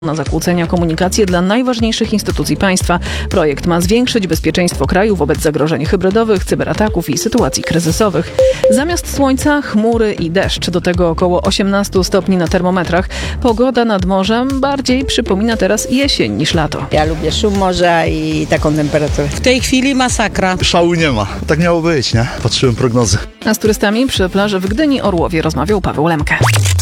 na zakłócenia komunikacji dla najważniejszych instytucji państwa. Projekt ma zwiększyć bezpieczeństwo kraju wobec zagrożeń hybrydowych, cyberataków i sytuacji kryzysowych. Zamiast słońca, chmury i deszcz, do tego około 18 stopni na termometrach. Pogoda nad morzem bardziej przypomina teraz jesień niż lato. Ja lubię szum morza i taką temperaturę. W tej chwili masakra. Szału nie ma. Tak miało być, nie? Patrzyłem prognozy. A z turystami przy plaży w Gdyni Orłowie rozmawiał Paweł Lemke.